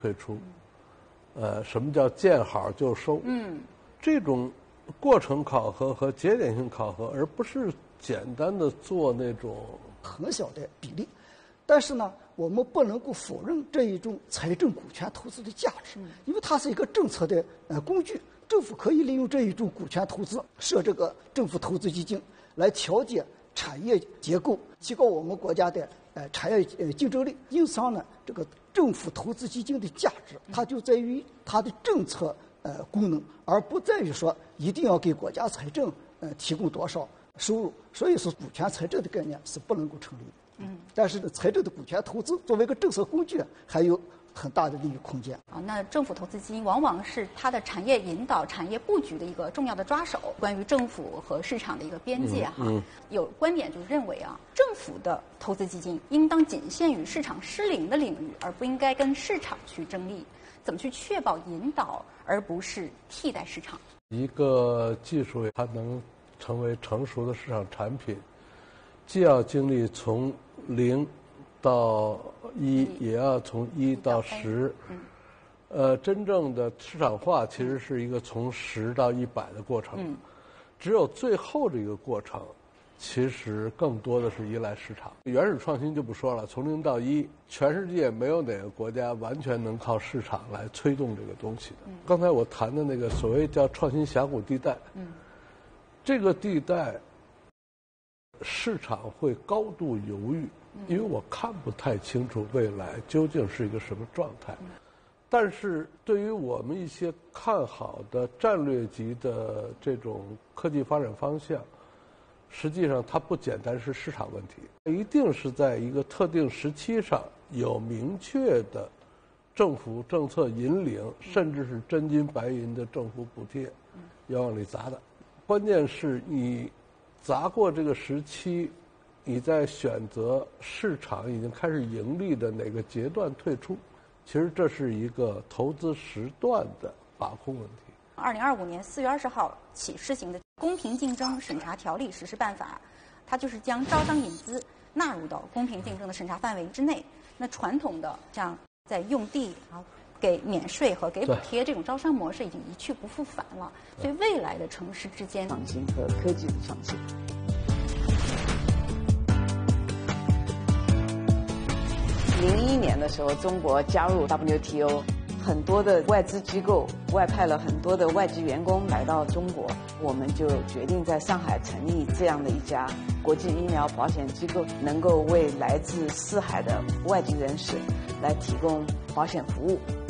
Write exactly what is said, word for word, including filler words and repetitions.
退出。呃，什么叫见好就收？嗯，这种过程考核和节点性考核，而不是简单的做那种很小的比例。但是呢，我们不能够否认这一种财政股权投资的价值，因为它是一个政策的呃工具。政府可以利用这一种股权投资，设这个政府投资基金，来调节产业结构，提高我们国家的呃产业呃竞争力。因此呢，这个政府投资基金的价值，它就在于它的政策呃功能，而不在于说一定要给国家财政呃提供多少收入。所以说，股权财政的概念是不能够成立的。嗯，但是呢，财政的股权投资作为一个政策工具，还有很大的利益空间啊。那政府投资基金往往是它的产业引导、产业布局的一个重要的抓手，关于政府和市场的一个边界哈。嗯嗯、有观点就认为啊，政府的投资基金应当仅限于市场失灵的领域，而不应该跟市场去争利。怎么去确保引导，而不是替代市场？ 一个技术它能成为成熟的市场产品，既要经历从零到一，也要从一到十。嗯，呃，真正的市场化其实是一个从十到一百的过程。嗯，只有最后这个过程，其实更多的是依赖市场。原始创新就不说了，从零到一，全世界没有哪个国家完全能靠市场来推动这个东西的。嗯，刚才我谈的那个所谓叫创新峡谷地带，嗯，这个地带市场会高度犹豫。因为我看不太清楚未来究竟是一个什么状态，但是对于我们一些看好的战略级的这种科技发展方向，实际上它不简单是市场问题，一定是在一个特定时期上有明确的政府政策引领，甚至是真金白银的政府补贴要往里砸的。关键是你砸过这个时期，你在选择市场已经开始盈利的哪个阶段退出，其实这是一个投资时段的把控问题。 二零二五年四月二十号起施行的《公平竞争审查条例实施办法》，它就是将招商引资纳入到公平竞争的审查范围之内。那传统的像在用地啊给免税和给补贴这种招商模式已经一去不复返了，所以未来的城市之间创新和科技的创新。零一年的时候，中国加入 W T O， 很多的外资机构外派了很多的外籍员工来到中国，我们就决定在上海成立这样的一家国际医疗保险机构，能够为来自四海的外籍人士来提供保险服务。